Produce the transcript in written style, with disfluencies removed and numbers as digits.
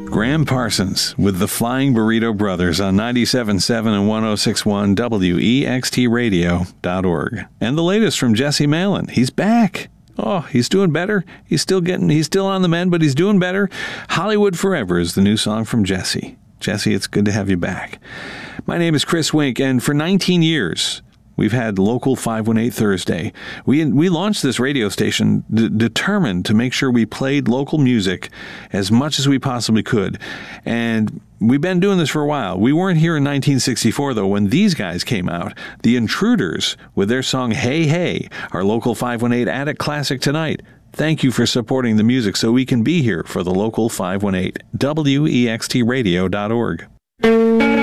Graham Parsons with the Flying Burrito Brothers on 97.7 and 106.1 WEXTradio.org. And the latest from Jesse Malin. He's back. Oh, he's doing better. He's still on the mend, but he's doing better. Hollywood Forever is the new song from Jesse. Jesse, it's good to have you back. My name is Chris Wink, and for 19 years, we've had Local 518 Thursday. We launched this radio station determined to make sure we played local music as much as we possibly could. And we've been doing this for a while. We weren't here in 1964, though, when these guys came out. The Intruders, with their song Hey Hey, our Local 518 Attic Classic tonight. Thank you for supporting the music so we can be here for the Local 518. WEXTradio.org.